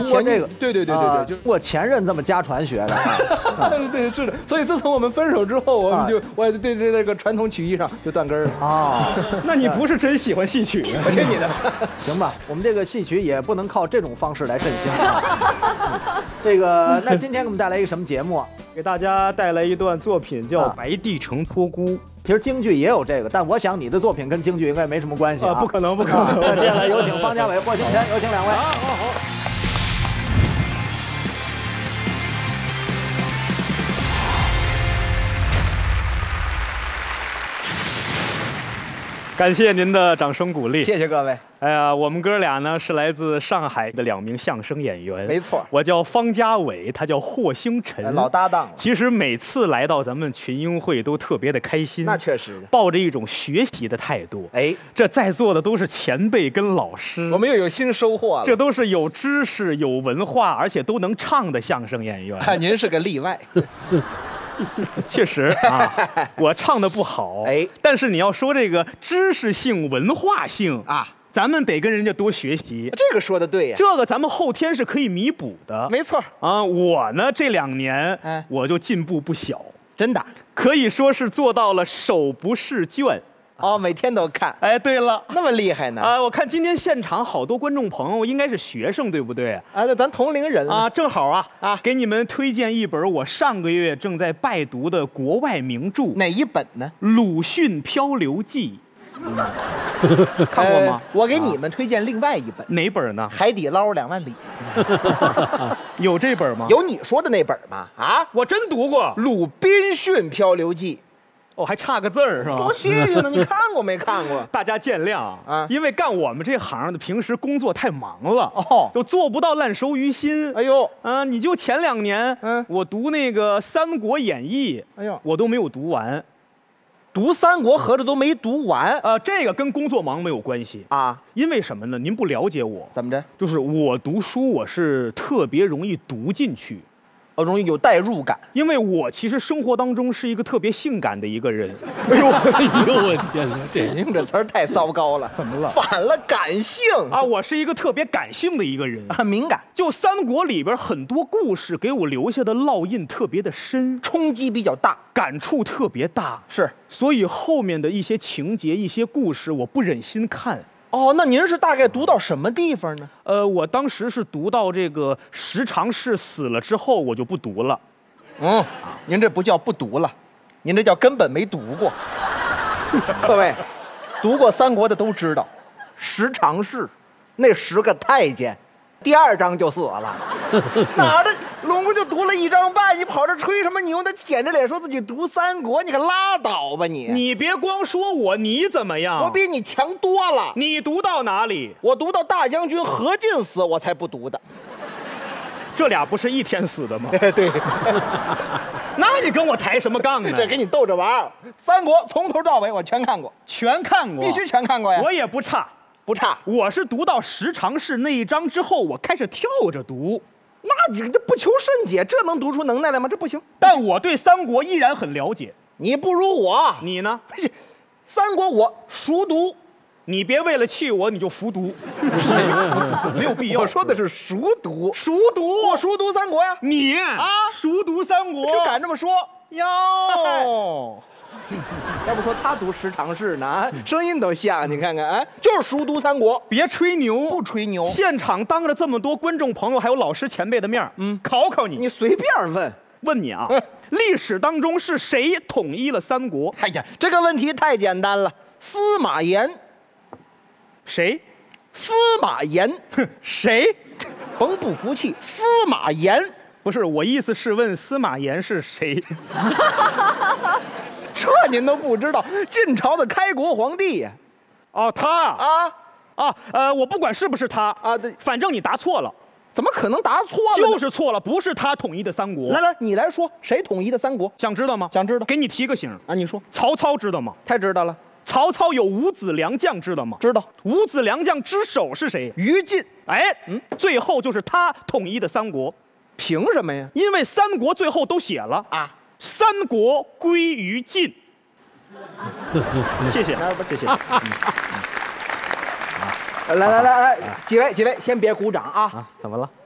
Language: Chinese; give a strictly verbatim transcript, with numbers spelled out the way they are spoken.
前这个， 对对对对对，就我前任这么家传学的。 对对是的，所以自从我们分手之后，我们就我对对这个传统曲艺上就断根儿了。 哦， 那你不是真喜欢戏曲？ 我听你的。 行吧，我们这个戏曲也不能靠这种方式来振兴啊。这个，那今天给我们带来一个什么节目啊？ 给大家带来一段作品叫《白帝城托孤》。 其实京剧也有这个，但我想你的作品跟京剧应该没什么关系啊。 不可能，不可能。 那接下来有请方家伟、霍庆辰，有请两位。 好好好。 感谢您的掌声鼓励， 谢谢各位。 哎呀，我们哥俩呢是来自上海的两名相声演员， 没错， 我叫方家伟，他叫霍星辰， 老搭档。 其实每次来到咱们群英会都特别的开心， 那确实， 抱着一种学习的态度。 哎， 这在座的都是前辈跟老师， 我们又有新收获了。 这都是有知识、有文化，而且都能唱的相声演员。 啊，您是个例外。 确实啊，我唱的不好， 哎， 但是你要说这个知识性、文化性啊， 咱们得跟人家多学习。 这个说的对呀， 这个咱们后天是可以弥补的。 没错啊，我呢这两年， 哎， 我就进步不小， 真的， 可以说是做到了手不释卷。 哦，每天都看。 哎，对了， 那么厉害呢？ 啊，我看今天现场好多观众朋友应该是学生，对不对？ 啊，那咱同龄人啊，正好啊啊， 给你们推荐一本我上个月正在拜读的国外名著。 哪一本呢？ 《鲁迅漂流记》。嗯，看过吗？ 呃、我给你们推荐另外一本。 啊、哪本呢？ 海底捞两万里。 有这本吗？ 有你说的那本吗？啊， 我真读过《 鲁滨逊漂流记》。 哦，还差个字儿是吧？ 多新鲜呢！你看过没看过？ 大家见谅啊，因为干我们这行的，平时工作太忙了， 哦， 就做不到烂熟于心。 哎呦， 啊，你就前两年，嗯，我读那个《三国演义》， 哎呦， 我都没有读完。 读三国合着都没读完啊、呃，这个跟工作忙没有关系啊， 因为什么呢？您不了解我， 怎么着？ 就是我读书，我是特别容易读进去。 哦，容易有代入感， 因为我其实生活当中是一个特别性感的一个人。哎呦，哎呦，我天哪， 这您这词儿太糟糕了， 怎么了？ 反了，感性啊！我是一个特别感性的一个人， 很敏感。 就三国里边很多故事给我留下的烙印特别的深， 冲击比较大， 感触特别大。 是， 所以后面的一些情节、一些故事，我不忍心看。 哦，那您是大概读到什么地方呢？ 呃，我当时是读到这个十常侍死了之后，我就不读了。 嗯，您这不叫不读了，您这叫根本没读过。各位，读过三国的都知道，十常侍那十个太监，第二章就死了。哪的拢共就读了一章半，你跑这吹什么牛？他舔着脸说自己读三国，你可拉倒吧你！ 你别光说我，你怎么样？ 我比你强多了。 你读到哪里？ 我读到大将军何进死，我才不读的。 这俩不是一天死的吗？ 对。 那你跟我抬什么杠呢？ 这跟你逗着玩。三国从头到尾我全看过， 全看过， 必须全看过呀。 我也不差， 不差。 我是读到十常侍那一章之后，我开始跳着读。 那你这不求甚解，这能读出能耐来吗？这不行。 但我对三国依然很了解。 你不如我， 你呢？ 三国我熟读。 你别为了气我你就服毒，没有必要。 我说的是熟读， 熟读， 我熟读三国呀。 你啊， 熟读三国， 就敢这么说哟。 要不说他读十常侍呢，声音都像，你看看，哎，就是熟读三国。 别吹牛， 不吹牛。 现场当着这么多观众朋友还有老师前辈的面，嗯，考考你， 你随便问。 问你啊，历史当中是谁统一了三国？ 哎呀，这个问题太简单了，司马炎。 谁？ 司马炎。 哼，谁？ 甭不服气，司马炎。 不是，我意思是问司马炎是谁？ 这您都不知道？晋朝的开国皇帝呀。 哦，他啊啊呃，我不管是不是他啊，对， 反正你答错了。 怎么可能答错了？ 就是错了，不是他统一的三国。 来来，你来说，谁统一的三国？ 想知道吗？ 想知道。 给你提个醒啊，你说。 曹操知道吗？ 太知道了。 曹操有五子良将，知道吗？ 知道。 五子良将之首是谁？ 于禁。 哎，嗯，最后就是他统一的三国。 凭什么呀？ 因为三国最后都写了啊， 三国归于晋。谢谢，谢谢。 来来来来，几位几位，先别鼓掌啊！ 啊，怎么了？